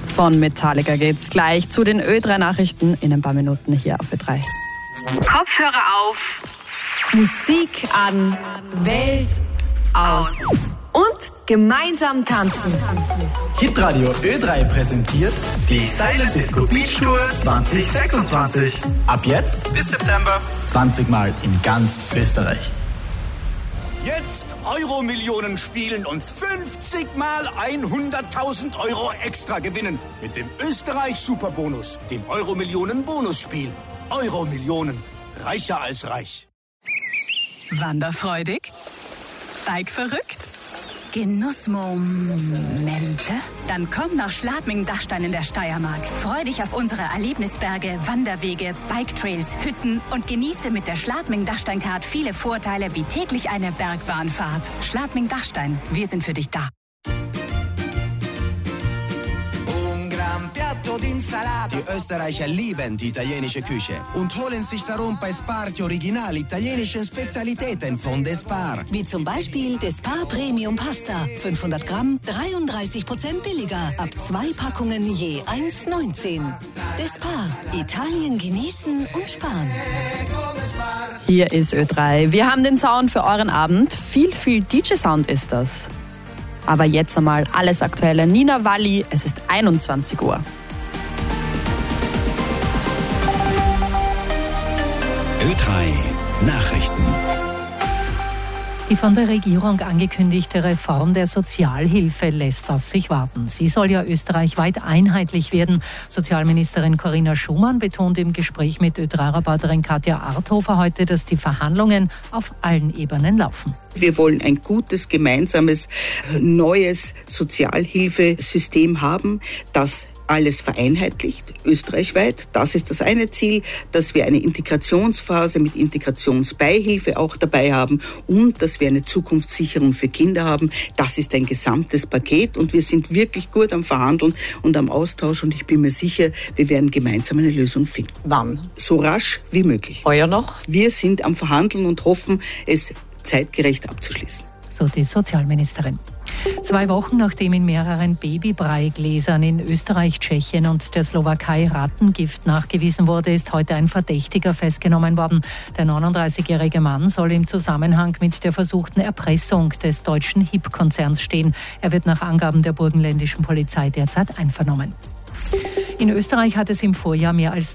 Von Metallica geht's gleich zu den Ö3-Nachrichten in ein paar Minuten hier auf Ö3. Kopfhörer auf. Musik an. Welt aus. Und gemeinsam tanzen. Hitradio Ö3 präsentiert die Silent Disco Beach Tour 2026. Ab jetzt bis September 20 Mal in ganz Österreich. Jetzt Euro-Millionen spielen und 50 mal 100.000 Euro extra gewinnen. Mit dem Österreich-Superbonus, dem Euro-Millionen-Bonusspiel. Euro-Millionen. Reicher als reich. Wanderfreudig? Bike-verrückt? Genussmomente? Dann komm nach Schladming-Dachstein in der Steiermark. Freu dich auf unsere Erlebnisberge, Wanderwege, Bike-Trails, Hütten und genieße mit der Schladming-Dachstein-Card viele Vorteile wie täglich eine Bergbahnfahrt. Schladming-Dachstein, wir sind für dich da. Die Österreicher lieben die italienische Küche und holen sich darum bei Spar die original italienischen Spezialitäten von Despar. Wie zum Beispiel Despar Premium Pasta. 500 Gramm, 33% billiger. Ab 2 Packungen je 1,19. Despar. Italien genießen und sparen. Hier ist Ö3. Wir haben den Sound für euren Abend. Viel DJ-Sound ist das. Aber jetzt einmal alles Aktuelle. Nina Walli, es ist 21 Uhr. Ö3 Nachrichten. Die von der Regierung angekündigte Reform der Sozialhilfe lässt auf sich warten. Sie soll ja österreichweit einheitlich werden. Sozialministerin Corinna Schumann betont im Gespräch mit Ö3-Reporterin Katja Arthofer heute, dass die Verhandlungen auf allen Ebenen laufen. Wir wollen ein gutes, gemeinsames, neues Sozialhilfesystem haben, das alles vereinheitlicht, österreichweit. Das ist das eine Ziel, dass wir eine Integrationsphase mit Integrationsbeihilfe auch dabei haben und dass wir eine Zukunftssicherung für Kinder haben. Das ist ein gesamtes Paket und wir sind wirklich gut am Verhandeln und am Austausch und ich bin mir sicher, wir werden gemeinsam eine Lösung finden. Wann? So rasch wie möglich. Heuer noch? Wir sind am Verhandeln und hoffen, es zeitgerecht abzuschließen. So die Sozialministerin. 2 Wochen nachdem in mehreren Babybreigläsern in Österreich, Tschechien und der Slowakei Rattengift nachgewiesen wurde, ist heute ein Verdächtiger festgenommen worden. Der 39-jährige Mann soll im Zusammenhang mit der versuchten Erpressung des deutschen HIP-Konzerns stehen. Er wird nach Angaben der burgenländischen Polizei derzeit einvernommen. In Österreich hat es im Vorjahr mehr als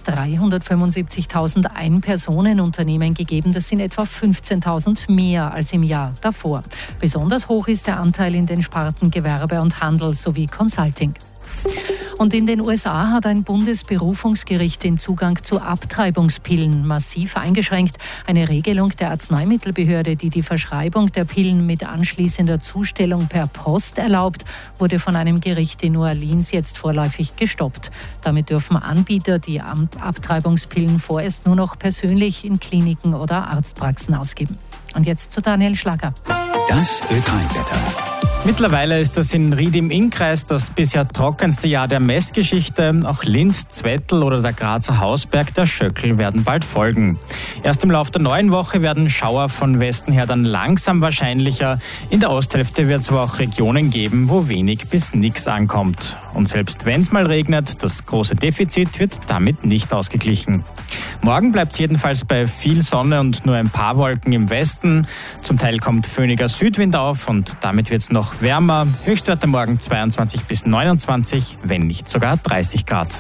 375.000 Ein-Personen-Unternehmen gegeben. Das sind etwa 15.000 mehr als im Jahr davor. Besonders hoch ist der Anteil in den Sparten Gewerbe und Handel sowie Consulting. Und in den USA hat ein Bundesberufungsgericht den Zugang zu Abtreibungspillen massiv eingeschränkt. Eine Regelung der Arzneimittelbehörde, die die Verschreibung der Pillen mit anschließender Zustellung per Post erlaubt, wurde von einem Gericht in New Orleans jetzt vorläufig gestoppt. Damit dürfen Anbieter die Abtreibungspillen vorerst nur noch persönlich in Kliniken oder Arztpraxen ausgeben. Und jetzt zu Daniel Schlager. Das Ö3-Wetter. Mittlerweile ist das in Ried im Innkreis das bisher trockenste Jahr der Messgeschichte. Auch Linz, Zwettl oder der Grazer Hausberg, der Schöckl werden bald folgen. Erst im Laufe der neuen Woche werden Schauer von Westen her dann langsam wahrscheinlicher. In der Osthälfte wird es aber auch Regionen geben, wo wenig bis nichts ankommt. Und selbst wenn es mal regnet, das große Defizit wird damit nicht ausgeglichen. Morgen bleibt es jedenfalls bei viel Sonne und nur ein paar Wolken im Westen. Zum Teil kommt föhniger Südwind auf und damit wird es noch wärmer. Höchstwerte morgen 22 bis 29, wenn nicht sogar 30 Grad.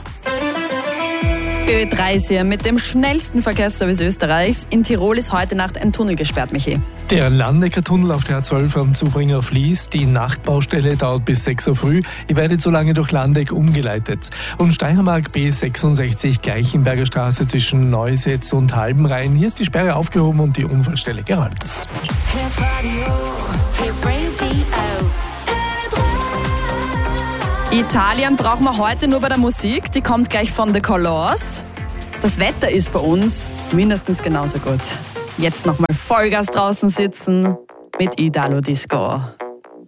Ö3 ist hier mit dem schnellsten Verkehrsservice Österreichs. In Tirol ist heute Nacht ein Tunnel gesperrt, Michi. Der Landecker-Tunnel auf der A12 am Zubringer Fließ. Die Nachtbaustelle dauert bis 6 Uhr früh. Ihr werdet so lange durch Landeck umgeleitet. Und Steiermark B66 Gleichenberger Straße zwischen Neusetz und Halbenrhein. Hier ist die Sperre aufgehoben und die Unfallstelle geräumt. Italien brauchen wir heute nur bei der Musik. Die kommt gleich von The Colors. Das Wetter ist bei uns mindestens genauso gut. Jetzt nochmal Vollgas draußen sitzen mit Idalo Disco.